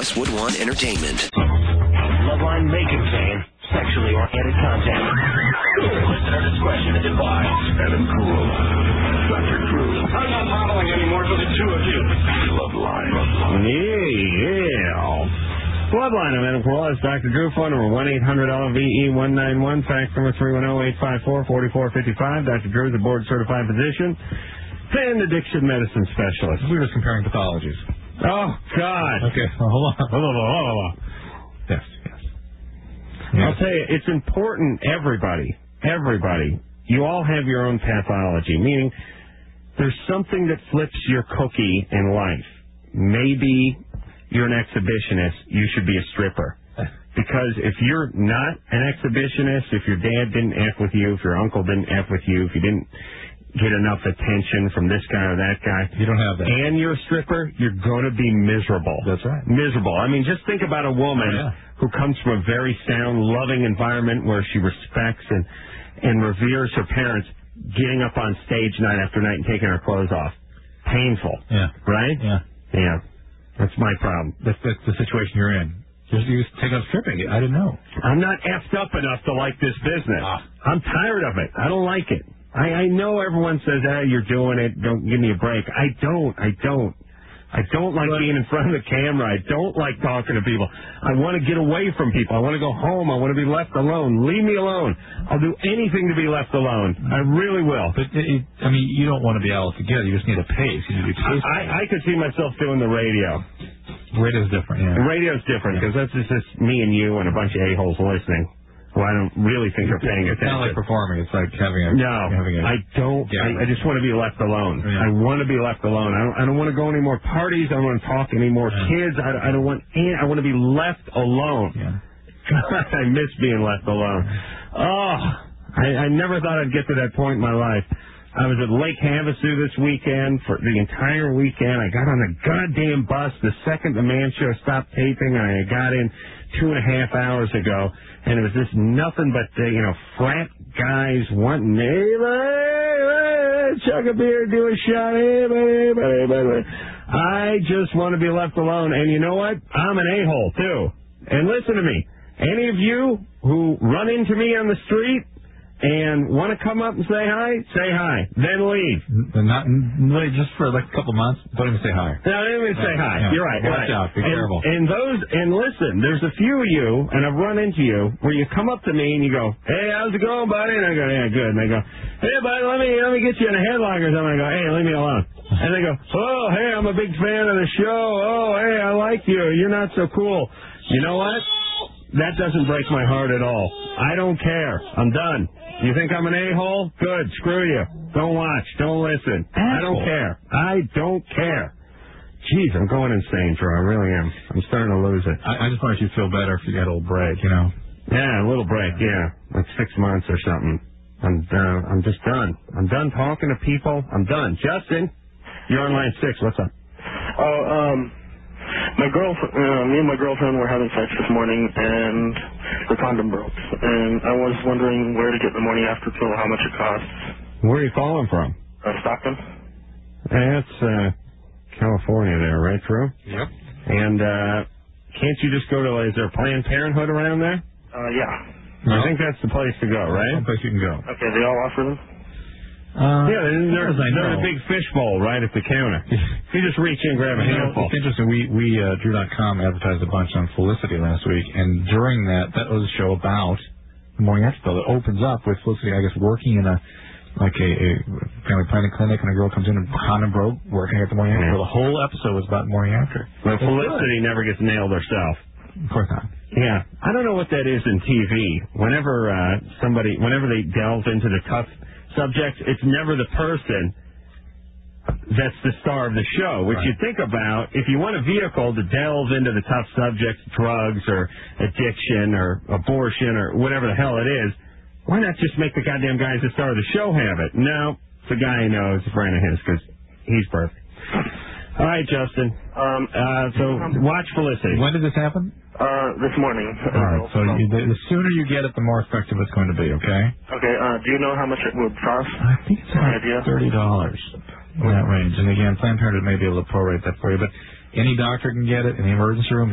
Westwood One Entertainment. Loveline may contain sexually oriented content. Listener discretion is advised. Adam Cool, Dr. Drew. I'm not modeling anymore for the two of you. Loveline. Yeah. Bloodline, I'm Adam Carolla. It's Dr. Drew. Phone number 1-800-LVE-191. Fax number 310-854-4455. Dr. Drew is a board-certified physician and addiction medicine specialist. We were comparing pathologies. Oh, God. Okay, well, hold on. Yes. I'll tell you, it's important, everybody, you all have your own pathology, meaning there's something that flips your cookie in life. Maybe you're an exhibitionist, you should be a stripper. Because if you're not an exhibitionist, if your dad didn't F with you, if your uncle didn't F with you, if you didn't get enough attention from this guy or that guy, you don't have that, and you're a stripper, you're going to be miserable. That's right. Miserable. I mean, just think about a woman who comes from a very sound, loving environment where she respects and reveres her parents, getting up on stage night after night and taking her clothes off. Painful. Yeah. Right? Yeah. That's my problem. That's the situation you're in. You take up stripping. I didn't know. I'm not effed up enough to like this business. I'm tired of it. I don't like it. I know everyone says, you're doing it. Don't give me a break. I don't like being in front of the camera. I don't like talking to people. I want to get away from people. I want to go home. I want to be left alone. Leave me alone. I'll do anything to be left alone. I really will. But, you don't want to be all together. You just need a pace. You need to be paced. I could see myself doing the radio. Radio's different, yeah. The radio's different because that's just me and you and a bunch of a-holes listening. Well, I don't really think they're paying attention. It's not like performing. It's like having a... I don't. I just want to be left alone. Yeah. I want to be left alone. I don't want to go any more parties. I don't want to talk to any more kids. I don't want... I want to be left alone. Yeah. God, I miss being left alone. Oh, I never thought I'd get to that point in my life. I was at Lake Havasu this weekend for the entire weekend. I got on a goddamn bus the second the Man Show stopped taping. I got in 2.5 hours ago. And it was just nothing but, frat guys wanting, chug a beer, do a shot, I just want to be left alone. And you know what? I'm an a-hole, too. And listen to me. Any of you who run into me on the street and want to come up and say hi, then leave. Not just for like a couple months. Don't even say hi. No, don't even say hi. Yeah. You're right. Watch out. Be careful. And listen, there's a few of you, and I've run into you, where you come up to me and you go, hey, how's it going, buddy? And I go, yeah, good. And they go, hey, buddy, let me get you in a headlock or something. I go, hey, leave me alone. And they go, oh, hey, I'm a big fan of the show. Oh, hey, I like you. You're not so cool. You know what? That doesn't break my heart at all. I don't care. I'm done. You think I'm an a-hole? Good. Screw you. Don't watch. Don't listen. I don't care. I don't care. Jeez, I'm going insane, Drew. I really am. I'm starting to lose it. I just wanted you to feel better if you got a little break, Yeah, a little break, like 6 months or something. I'm just done. I'm done talking to people. I'm done. Justin, you're on line 6. What's up? Me and my girlfriend were having sex this morning, and the condom broke. And I was wondering where to get the morning after pill, how much it costs. Where are you calling from? Stockton. That's California there, right, Drew? Yep. And can't you just go to, is there Planned Parenthood around there? Yeah. I think that's the place to go, right? One place you can go. Okay, they all offer them? They're a big fishbowl right at the counter. You just reach in and grab a handful. It's interesting. We Drew.com advertised a bunch on Felicity last week, and during that was a show about the morning after pill that opens up with Felicity, I guess, working in a family planning clinic, and a girl comes in and condom broke, working at the morning after. The whole episode was about morning after. Well, Felicity never gets nailed herself. Of course not. Yeah, I don't know what that is in TV. Whenever they delve into the tough subjects, it's never the person that's the star of the show, which you think about, if you want a vehicle to delve into the tough subjects, drugs or addiction or abortion or whatever the hell it is, why not just make the goddamn guy who's the star of the show have it? No, it's a guy he knows, a friend of his, because he's perfect. All right, Justin. So watch Felicity. When did this happen? This morning. All right, so the sooner you get it, the more effective it's going to be, okay? Okay, do you know how much it would cost? I think it's like $30 in that range. And again, Planned Parenthood may be able to prorate that for you, but any doctor can get it in the emergency room.